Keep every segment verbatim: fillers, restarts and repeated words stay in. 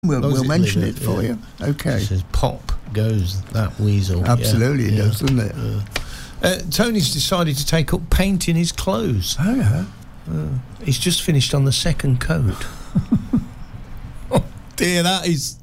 We'll, we'll it mention live, it for yeah. you. Okay. It says, pop goes that weasel. Absolutely, yeah, it yeah. does, doesn't it? Uh, uh, Tony's decided to take up painting his clothes. Oh, yeah. Uh, he's just finished on the second coat. Oh, dear, that is...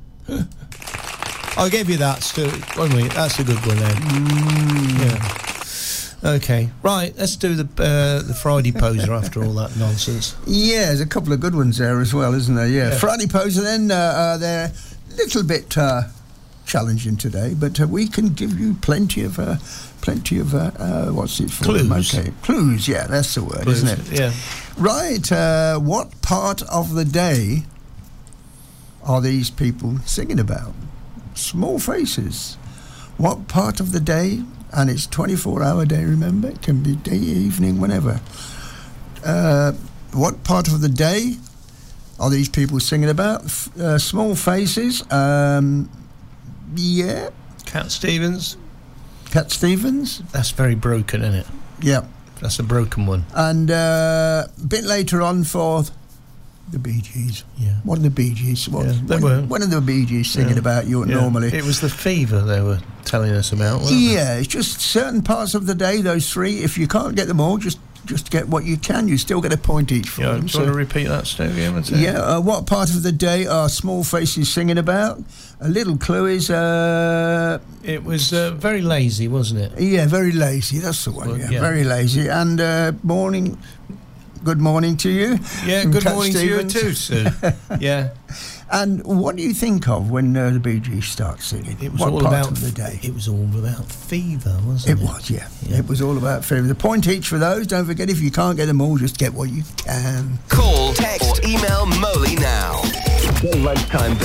I'll give you that, Stuart. One minute, that's a good one then. Mm. Yeah. Okay, right, let's do the uh, the Friday poser after all that nonsense. Yeah, there's a couple of good ones there as well, isn't there? Yeah. Yeah. Friday poser then, uh, uh, they're a little bit uh, challenging today, but uh, we can give you plenty of... Uh, plenty of... Uh, uh, what's it for? Clues. Okay. Clues, yeah, that's the word, Clues, isn't it? Yeah. Right, uh, what part of the day are these people singing about? Small faces. What part of the day, and it's twenty-four hour day, remember, it can be day, evening, whenever. Uh, what part of the day are these people singing about? F- uh, small faces, um, yeah. Cat Stevens. Cat Stevens, That's very broken, isn't it? yeah. That's a broken one. And uh, a bit later on for the Bee Gees. Yeah. What are the Bee Gees? What, Yeah, they when, were. when are the Bee Gees singing Yeah. about you Yeah. normally? It was the fever they were telling us about, wasn't it? Yeah, it's just certain parts of the day, those three. If you can't get them all, just just get what you can. You still get a point each for Yeah, them. do you want to repeat that, Steve? Yeah, yeah, uh, what part of the day are small faces singing about? A little clue is... Uh, It was uh, very lazy, wasn't it? yeah, very lazy. That's the one, Well, yeah, yeah. very lazy. And uh, morning... Good morning to you. Yeah, from good Cat morning Stevens. to you too, Sue. Yeah. And what do you think of when uh, the Bee Gees start singing? It was what all part about of the day? It was all about fever, wasn't It it? was, yeah. Yeah. It was all about fever. The point each for those. Don't forget, if you can't get them all, just get what you can. Call, text, or email Moley now. Lunchtime.